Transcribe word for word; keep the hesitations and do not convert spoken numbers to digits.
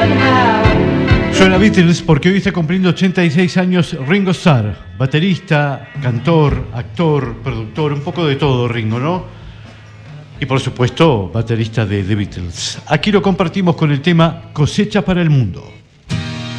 Suena Beatles porque hoy está cumpliendo ochenta y seis años Ringo Starr, baterista, cantor, actor, productor, un poco de todo Ringo, ¿no? Y por supuesto, baterista de The Beatles. Aquí lo compartimos con el tema Cosecha para el Mundo.